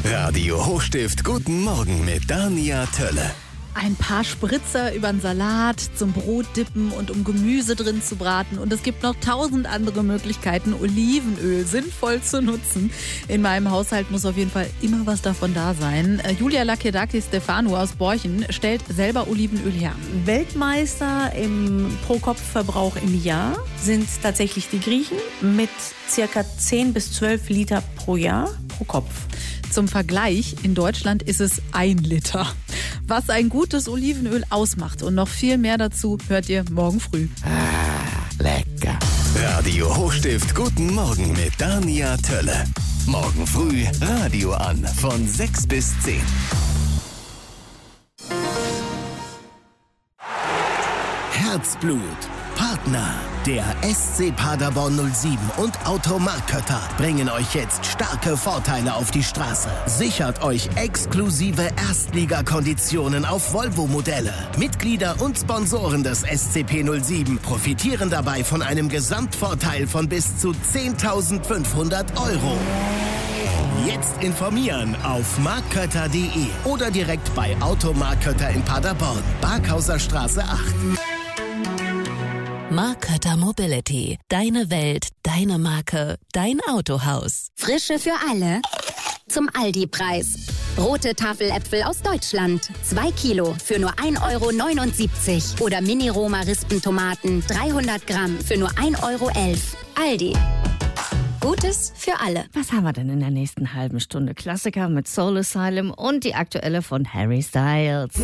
Radio Hochstift, guten Morgen mit Dania Tölle. Ein paar Spritzer über den Salat, zum Brot dippen und um Gemüse drin zu braten. Und es gibt noch 1000 andere Möglichkeiten, Olivenöl sinnvoll zu nutzen. In meinem Haushalt muss auf jeden Fall immer was davon da sein. Julia Lakedakis-Stefano aus Borchen stellt selber Olivenöl her. Weltmeister im Pro-Kopf-Verbrauch im Jahr sind tatsächlich die Griechen mit ca. 10 bis 12 Liter pro Jahr pro Kopf. Zum Vergleich, in Deutschland ist es 1 Liter. Was ein gutes Olivenöl ausmacht und noch viel mehr dazu hört ihr morgen früh. Lecker. Radio Hochstift, guten Morgen mit Dania Tölle. Morgen früh Radio an von 6 bis 10. Herzblut. Partner, der SC Paderborn 07 und Automark Kötter bringen euch jetzt starke Vorteile auf die Straße. Sichert euch exklusive Erstligakonditionen auf Volvo-Modelle. Mitglieder und Sponsoren des SCP 07 profitieren dabei von einem Gesamtvorteil von bis zu 10.500 €. Jetzt informieren auf markkötter.de oder direkt bei Automark Kötter in Paderborn, Barkhauser Straße 8. Mark Kötter Mobility. Deine Welt, deine Marke, dein Autohaus. Frische für alle. Zum Aldi-Preis. Rote Tafeläpfel aus Deutschland. 2 Kilo für nur 1,79 €. Oder Mini-Roma-Rispentomaten 300 Gramm für nur 1,11 €. Aldi. Gutes für alle. Was haben wir denn in der nächsten halben Stunde? Klassiker mit Soul Asylum und die aktuelle von Harry Styles.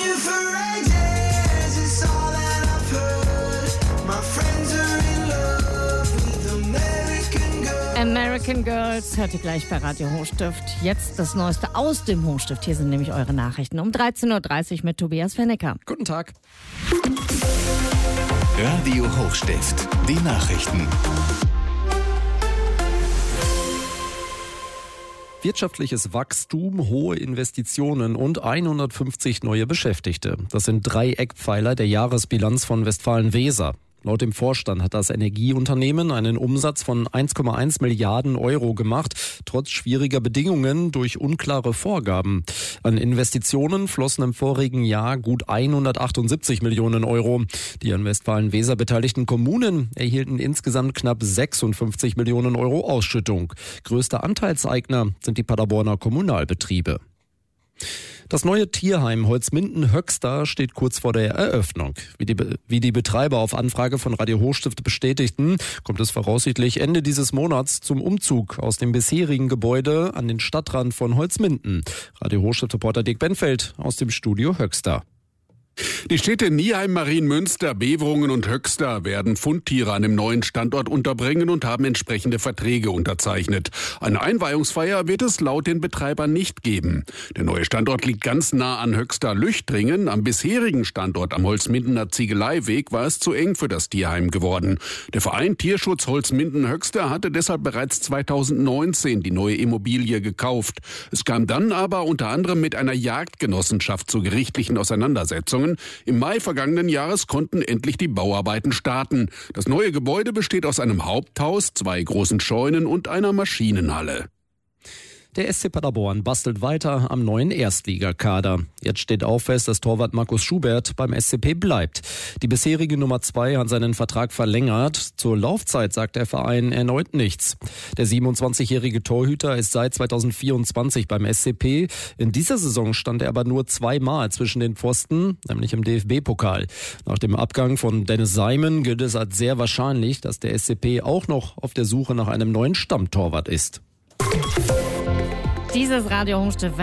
American Girls hört ihr gleich bei Radio Hochstift. Jetzt das Neueste aus dem Hochstift. Hier sind nämlich eure Nachrichten um 13.30 Uhr mit Tobias Fennecker. Guten Tag. Radio Hochstift, die Nachrichten. Wirtschaftliches Wachstum, hohe Investitionen und 150 neue Beschäftigte. Das sind 3 Eckpfeiler der Jahresbilanz von Westfalen-Weser. Laut dem Vorstand hat das Energieunternehmen einen Umsatz von 1,1 Milliarden € gemacht, trotz schwieriger Bedingungen durch unklare Vorgaben. An Investitionen flossen im vorigen Jahr gut 178 Millionen €. Die an Westfalen-Weser beteiligten Kommunen erhielten insgesamt knapp 56 Millionen € Ausschüttung. Größter Anteilseigner sind die Paderborner Kommunalbetriebe. Das neue Tierheim Holzminden-Höxter steht kurz vor der Eröffnung. Wie die Betreiber auf Anfrage von Radio Hochstift bestätigten, kommt es voraussichtlich Ende dieses Monats zum Umzug aus dem bisherigen Gebäude an den Stadtrand von Holzminden. Radio Hochstift-Reporter Dick Benfeld aus dem Studio Höxter. Die Städte Nieheim, Marienmünster, Beverungen und Höxter werden Fundtiere an dem neuen Standort unterbringen und haben entsprechende Verträge unterzeichnet. Eine Einweihungsfeier wird es laut den Betreibern nicht geben. Der neue Standort liegt ganz nah an Höxter-Lüchtringen. Am bisherigen Standort am Holzmindener Ziegeleiweg war es zu eng für das Tierheim geworden. Der Verein Tierschutz Holzminden-Höxter hatte deshalb bereits 2019 die neue Immobilie gekauft. Es kam dann aber unter anderem mit einer Jagdgenossenschaft zu gerichtlichen Auseinandersetzungen. Im Mai vergangenen Jahres konnten endlich die Bauarbeiten starten. Das neue Gebäude besteht aus einem Haupthaus, 2 großen Scheunen und einer Maschinenhalle. Der SC Paderborn bastelt weiter am neuen Erstligakader. Jetzt steht auch fest, dass Torwart Markus Schubert beim SCP bleibt. Die bisherige Nummer 2 hat seinen Vertrag verlängert. Zur Laufzeit sagt der Verein erneut nichts. Der 27-jährige Torhüter ist seit 2024 beim SCP. In dieser Saison stand er aber nur 2-mal zwischen den Pfosten, nämlich im DFB-Pokal. Nach dem Abgang von Dennis Seimen gilt es als sehr wahrscheinlich, dass der SCP auch noch auf der Suche nach einem neuen Stammtorwart ist. Dieses Radio Hochstift